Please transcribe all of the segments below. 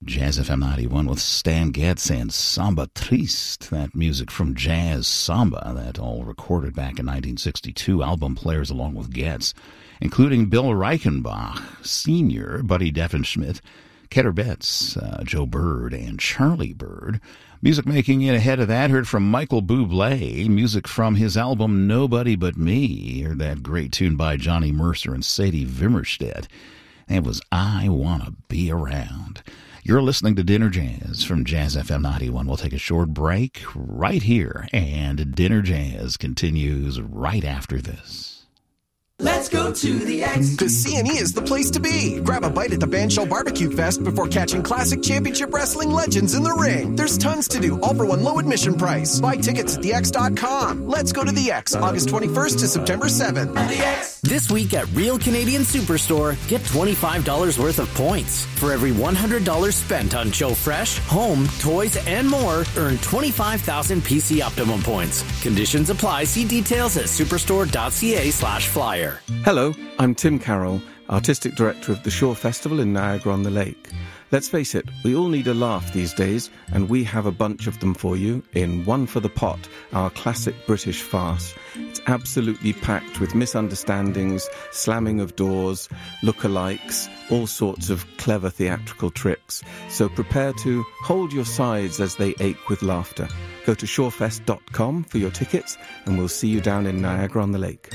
Jazz FM 91 with Stan Getz and Samba Triste. That music from Jazz Samba, that all recorded back in 1962. Album players along with Getz, including Bill Reichenbach Sr., Buddy Defenschmidt, Ketter Betts, Joe Bird, and Charlie Bird. Music making it ahead of that, heard from Michael Bublé, music from his album Nobody But Me, or that great tune by Johnny Mercer and Sadie Wimmerstedt. That was I Wanna Be Around. You're listening to Dinner Jazz from Jazz FM 91. We'll take a short break right here, and Dinner Jazz continues right after this. Let's go to the X. Because C&E is the place to be. Grab a bite at the Bandshell Barbecue Fest before catching classic championship wrestling legends in the ring. There's tons to do, all for one low admission price. Buy tickets at thex.com. Let's go to the X, August 21st to September 7th. The X. This week at Real Canadian Superstore, get $25 worth of points. For every $100 spent on Joe Fresh, home, toys, and more, earn 25,000 PC Optimum points. Conditions apply. See details at superstore.ca/flyer. Hello, I'm Tim Carroll, Artistic Director of the Shore Festival in Niagara-on-the-Lake. Let's face it, we all need a laugh these days, and we have a bunch of them for you in One for the Pot, our classic British farce. It's absolutely packed with misunderstandings, slamming of doors, lookalikes, all sorts of clever theatrical tricks. So prepare to hold your sides as they ache with laughter. Go to shorefest.com for your tickets, and we'll see you down in Niagara-on-the-Lake.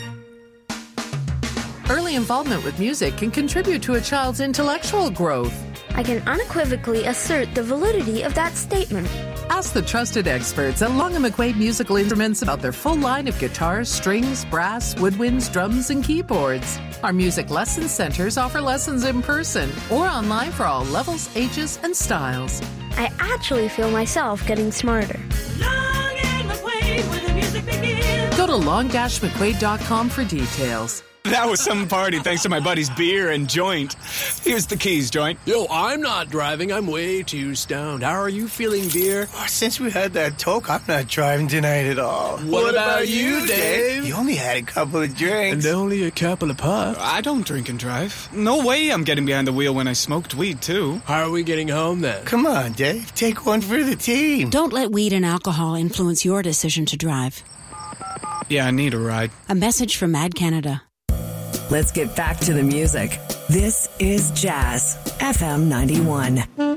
Early involvement with music can contribute to a child's intellectual growth. I can unequivocally assert the validity of that statement. Ask the trusted experts at Long & McQuaid Musical Instruments about their full line of guitars, strings, brass, woodwinds, drums, and keyboards. Our music lesson centers offer lessons in person or online for all levels, ages, and styles. I actually feel myself getting smarter. Long and McQuaid, where the music begins. Go to long-mcquaid.com for details. That was some party thanks to my buddy's beer and joint. Here's the keys, joint. Yo, I'm not driving. I'm way too stoned. How are you feeling, beer? Oh, since we had that talk, I'm not driving tonight at all. What about you, Dave? You only had a couple of drinks. And only a couple of puffs. I don't drink and drive. No way I'm getting behind the wheel when I smoked weed, too. How are we getting home, then? Come on, Dave. Take one for the team. Don't let weed and alcohol influence your decision to drive. Yeah, I need a ride. A message from Mad Canada. Let's get back to the music. This is Jazz FM 91.